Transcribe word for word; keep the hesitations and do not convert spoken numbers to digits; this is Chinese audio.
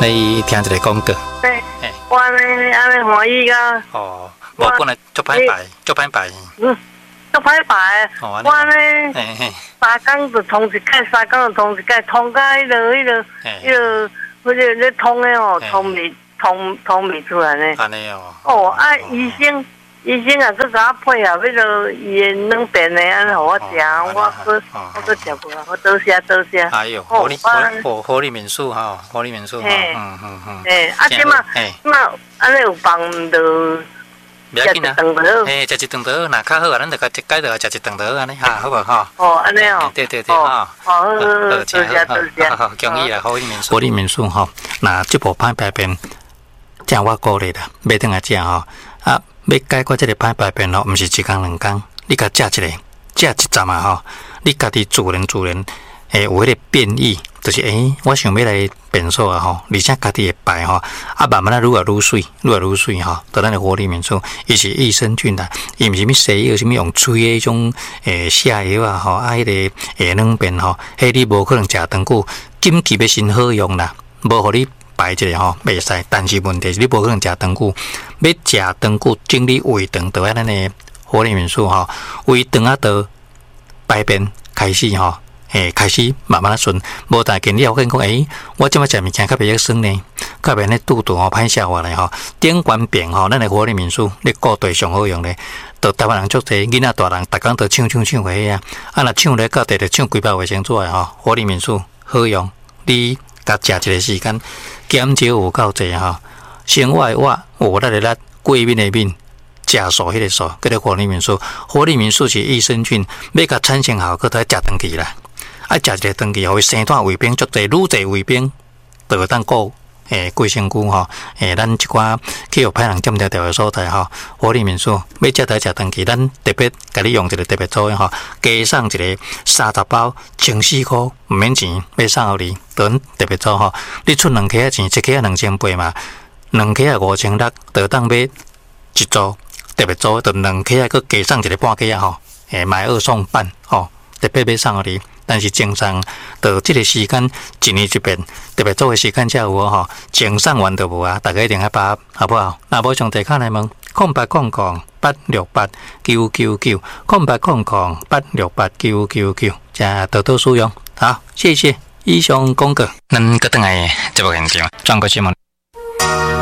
你听一个广告。 对，我安尼安尼欢喜噶。 哦，无本来足歹排，足歹排。 嗯，足歹排。 哦， 我安尼三工就通一届，三工就通一届，通到迄落迄落迄落，迄个咧通的哦，通米通通米出来呢。 安尼哦。 哦，啊，医生。医生啊，佮甲我配合迄个伊的软便的，安尼互我食，我佮我佮食过，我多谢多谢。 哎呦，好利好好利民宿哈，好利民宿哈，嗯嗯嗯。 诶，啊，即嘛，即嘛，安尼有帮就食一顿就好。 诶，食一顿就好，若较好啊，咱就甲一解着食一顿就好安尼哈，好无哈？ 哦，安尼哦。 对对对哈。 好，好，多谢多谢。 好，恭喜啦，好利民宿。好利民宿哈，那这部歹排便，正我鼓励啦，买顿来食哈啊。要解决这个歹排便咯，毋是一工两工，你甲食一个，食一站啊吼，你家己自然自然诶有迄个变异，就是诶、欸，我想要来便所啊吼，而且家己会排吼，啊慢慢啊愈来愈水，愈来愈水吼，到咱的活力民宿，伊是益生菌啦，伊毋是物西药，啥物用吹诶迄种诶泻药啊吼，啊迄、那个诶软便吼，迄你无可能食长久，紧急要先好用啦，无互你。排一个吼袂使，但是问题是你无可能食长久，要食长久，整理胃肠，就喺咱的活力民宿吼，胃肠啊，到排便开始吼，诶，开始慢慢顺。无但见你有跟讲，诶，我即摆食物件较袂晓酸呢，较袂咧肚肚吼歹消化咧吼。顶关便吼，咱的活力民宿你顾对上好用咧，到台湾人足济，囡仔大人逐工都抢抢抢回啊，啊若抢咧到地就抢几包卫生纸诶吼，活力民宿好用，你。甲食一个时间，减少有够济吼，生活的活，活力的力，过敏的敏，食素迄个素，叫做活力民宿。活力民宿是益生菌，要甲产生效果，都要食长期啦。啊，食一个长期，互伊生炭胃病足济，愈济胃病，就会当顾诶过身躯吼。诶，咱一寡去有歹人点条条的所在吼，活力民宿要食台食长期，咱特别甲你用一个特别做诶吼，加送一个三十包，千四箍，毋免钱，要送互你。等特别做吼，你出两克钱，一克两千八嘛，两克五千六，就当买一组特别做，就两克啊，佮加送一个半克啊吼，诶，买二送半吼，特别要送互你。但是正常，到即个时间一年一遍，特别做诶时间才有吼，前送完就无啊，大家一定要把握，好不好？那无上地卡来问，空八空空八六八九九九，空八空空八六八九九九，加多多使用，好，谢谢。以上广告，咱搁等来节目现场，转过新闻。